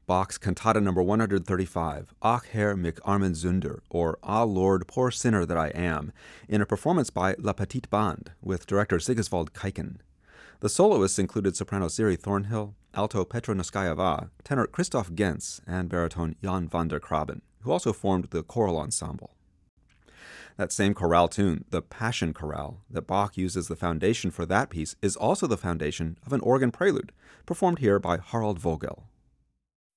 Bach's Cantata No. 135, Ach Herr, mich armen Sünder, or Ah Lord, poor sinner that I am, in a performance by La Petite Bande with director Sigiswald Keiken. The soloists included soprano Siri Thornhill, alto Petra Noskayeva, tenor Christoph Gens, and baritone Jan van der Kraben, who also formed the choral ensemble. That same chorale tune, the Passion Chorale, that Bach used as the foundation for that piece, is also the foundation of an organ prelude, performed here by Harald Vogel.